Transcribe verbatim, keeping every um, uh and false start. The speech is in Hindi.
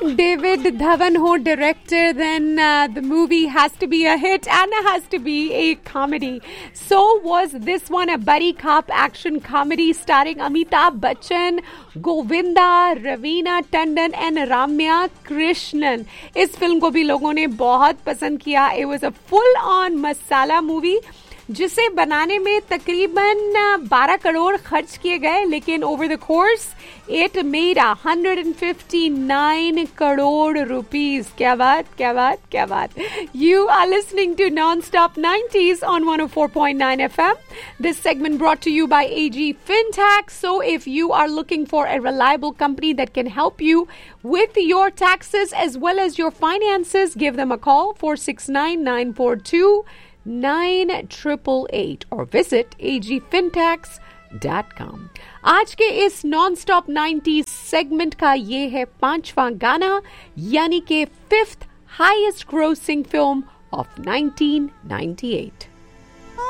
David Dhawan ho director, then uh, the movie has to be a hit and it has to be a comedy. So was this one a buddy cop action comedy starring Amitabh Bachchan, Govinda, Raveena Tandon and Ramya Krishnan. इस फिल्म को भी लोगों ने बहुत पसंद किया. It was a full on masala movie जिसे बनाने में तकरीबन बारह करोड़ खर्च किए गए, लेकिन over the course it made one hundred fifty-nine crore rupees. क्या बात, क्या बात, क्या बात. You are listening to Non-Stop nineties on one oh four point nine F M. This segment brought to you by A G FinTax. So if you are looking for a reliable company that can help you with your taxes as well as your finances, give them a call, four six nine, nine four two nine eight eight eight or visit a g fintax dot com. आज के इस नॉन स्टॉप नाइंटीज़ सेगमेंट का ये है पांचवा गाना, यानी कि fifth highest grossing film of nineteen ninety-eight.